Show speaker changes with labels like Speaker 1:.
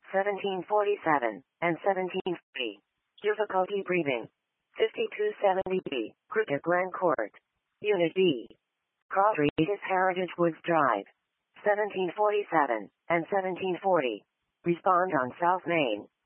Speaker 1: 1747, and 1750. Difficulty breathing. 5270B, Cricket Glen Court. Unit B. Cross Regis Heritage Woods Drive. 1747, and 1740. Respond on South Main.